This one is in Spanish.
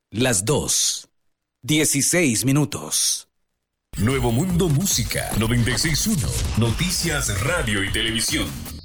Las 2:16. Nuevo Mundo Música 96.1. Noticias, radio y televisión.